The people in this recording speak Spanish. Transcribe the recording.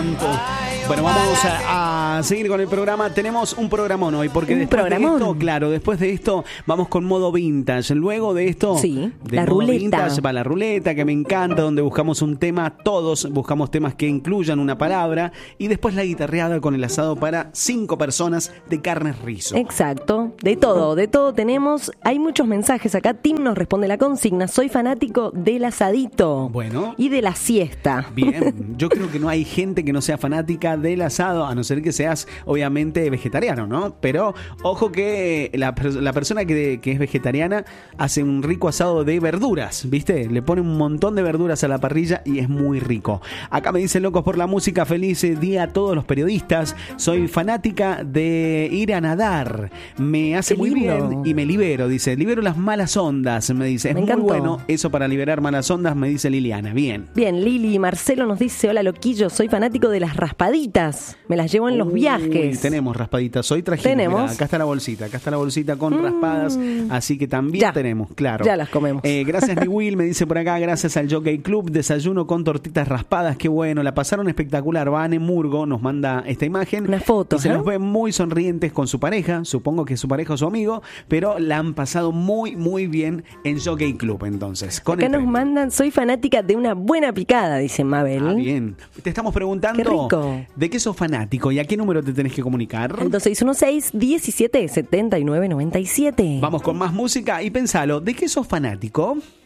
tanto. Bueno, vamos a seguir con el programa. Tenemos un programón hoy, porque después de esto, claro, después de esto vamos con modo vintage. Luego de esto, sí, de la modo ruleta. Vintage va la ruleta, que me encanta, donde buscamos un tema, todos buscamos temas que incluyan una palabra, y después la guitarreada con el asado para 5 personas de carnes rizo. Exacto, de todo tenemos. Hay muchos mensajes acá. Tim nos responde la consigna: soy fanático del asadito. Bueno. Y de la siesta. Bien, yo creo que no hay gente que no sea fanática del asado, a no ser que seas obviamente vegetariano, ¿no? Pero ojo que la persona que es vegetariana hace un rico asado de verduras, ¿viste? Le pone un montón de verduras a la parrilla y es muy rico. Acá me dicen: locos por la música, feliz día a todos los periodistas. Soy fanática de ir a nadar, me hace muy bien y me libero, dice, libero las malas ondas, me dice, es muy bueno eso para liberar malas ondas, me dice Liliana. Bien, Lili Marcelo nos dice: hola loquillo, soy fanático de las raspaditas, me las llevo en los viajes. Tenemos raspaditas, hoy trajimos, mirá, acá está la bolsita con raspadas, así que también tenemos, claro. Ya las comemos. Gracias mi Will, me dice por acá, gracias al Jockey Club, desayuno con tortitas raspadas, qué bueno, la pasaron espectacular. Vane Murgo nos manda esta imagen, una foto, y se los ve muy sonrientes con su pareja, supongo que su pareja o su amigo, pero la han pasado muy muy bien en Jockey Club. Entonces, con acá nos mandan: soy fanática de una buena picada, dice Mabel. Bien, te estamos preguntando de qué sos fanático y a qué número te tenés que comunicar. El 2616-177997. Vamos con más música y pensalo, ¿de qué sos fanático?